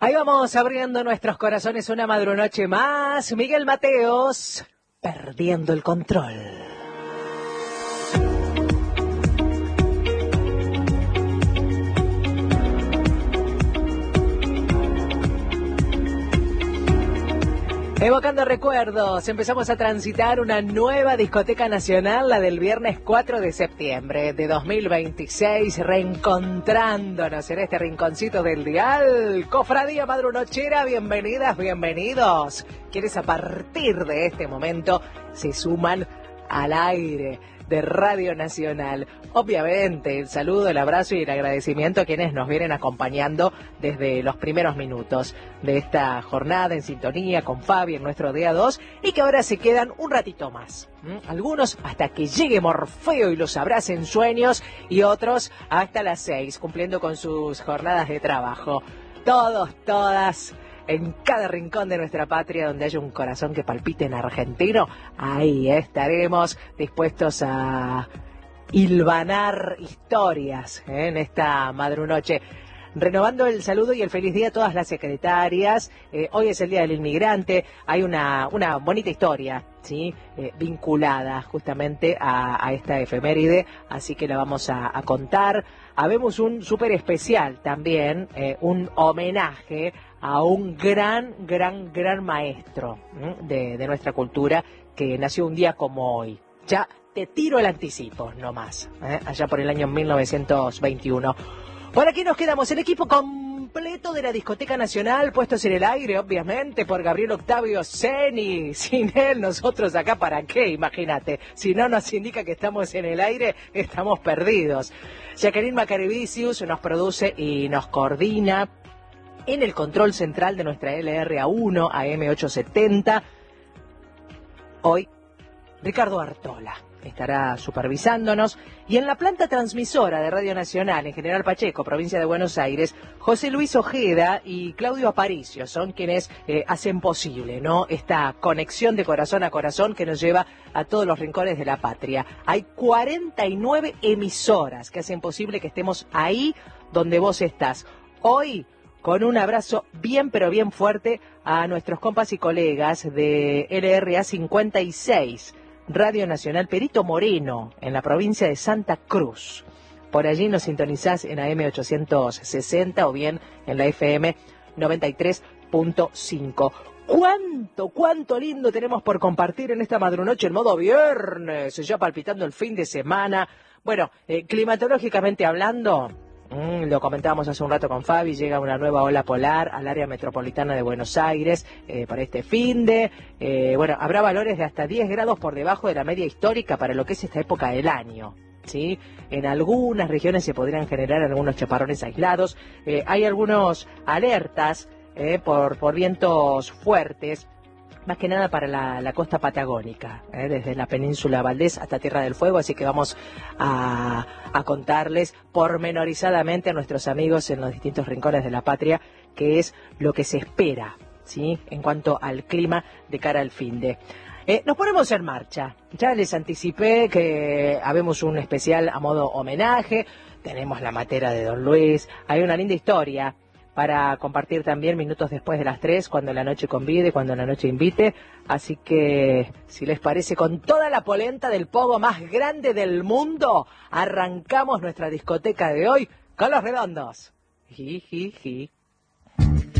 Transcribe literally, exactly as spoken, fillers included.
Ahí vamos abriendo nuestros corazones una madrunoche más. Miguel Mateos, perdiendo el control. Evocando recuerdos, empezamos a transitar una nueva discoteca nacional, la del viernes cuatro de septiembre de dos mil veintiséis, reencontrándonos en este rinconcito del dial. Cofradía Madrunochera, bienvenidas, bienvenidos. Quienes a partir de este momento se suman al aire de Radio Nacional. Obviamente, el saludo, el abrazo y el agradecimiento a quienes nos vienen acompañando desde los primeros minutos de esta jornada en sintonía con Fabi en nuestro día dos y que ahora se quedan un ratito más. ¿Mm? Algunos hasta que llegue Morfeo y los abrace en sueños y otros hasta las seis, cumpliendo con sus jornadas de trabajo. Todos, todas, en cada rincón de nuestra patria donde haya un corazón que palpite en argentino, ahí estaremos dispuestos a hilvanar historias, ¿eh? En esta madrunoche. Renovando el saludo y el feliz día a todas las secretarias. Eh, hoy es el Día del Inmigrante. Hay una, una bonita historia, ¿sí? Eh, vinculada justamente a, a esta efeméride, así que la vamos a, a contar. Habemos un súper especial también, eh, un homenaje a un gran, gran, gran maestro de, de nuestra cultura que nació un día como hoy. Ya te tiro el anticipo nomás, ¿eh? Allá por el año mil novecientos veintiuno. Por aquí nos quedamos, el equipo completo de la Discoteca Nacional, puestos en el aire, obviamente, por Gabriel Octavio Ceni. Sin él, nosotros acá, ¿para qué? Imagínate, si no nos indica que estamos en el aire, estamos perdidos. Jacqueline Macarevicius nos produce y nos coordina en el control central de nuestra L R A uno, A M ochocientos setenta. Hoy, Ricardo Artola estará supervisándonos. Y en la planta transmisora de Radio Nacional, en General Pacheco, provincia de Buenos Aires, José Luis Ojeda y Claudio Aparicio son quienes eh, hacen posible, ¿no?, esta conexión de corazón a corazón que nos lleva a todos los rincones de la patria. Hay cuarenta y nueve emisoras que hacen posible que estemos ahí donde vos estás. Hoy, con un abrazo bien pero bien fuerte a nuestros compas y colegas de L R A cincuenta y seis, Radio Nacional Perito Moreno, en la provincia de Santa Cruz. Por allí nos sintonizás en A M ochocientos sesenta o bien en la F M noventa y tres punto cinco. ¿Cuánto, cuánto lindo tenemos por compartir en esta madrunoche en modo viernes, ya palpitando el fin de semana? Bueno, eh, climatológicamente hablando, Mm, lo comentábamos hace un rato con Fabi, llega una nueva ola polar al área metropolitana de Buenos Aires eh, para este finde. Eh, bueno, habrá valores de hasta diez grados por debajo de la media histórica para lo que es esta época del año, ¿sí? En algunas regiones se podrían generar algunos chaparrones aislados. Eh, hay algunos alertas eh, por, por vientos fuertes, más que nada para la, la costa patagónica, ¿eh? Desde la península Valdés hasta Tierra del Fuego, así que vamos a, a contarles pormenorizadamente a nuestros amigos en los distintos rincones de la patria qué es lo que se espera, ¿sí?, en cuanto al clima de cara al finde. Eh, nos ponemos en marcha. Ya les anticipé que habemos un especial a modo homenaje, tenemos la matera de Don Luis, hay una linda historia para compartir también minutos después de las tres, cuando la noche convide, cuando la noche invite. Así que, si les parece, con toda la polenta del pogo más grande del mundo, arrancamos nuestra discoteca de hoy con Los Redondos. Ji, ji, ji.